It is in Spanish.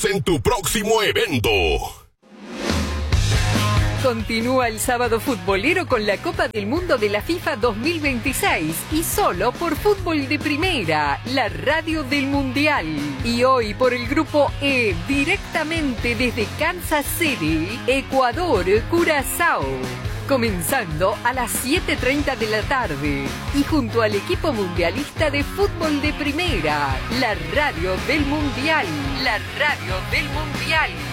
En tu próximo evento. Continúa el sábado futbolero con la Copa del Mundo de la FIFA 2026 y solo por Fútbol de Primera, la radio del Mundial. Y hoy por el Grupo E, directamente desde Kansas City, Ecuador, Curazao. Comenzando a las 7:30 de la tarde y junto al equipo mundialista de Fútbol de Primera, la radio del Mundial, la radio del Mundial.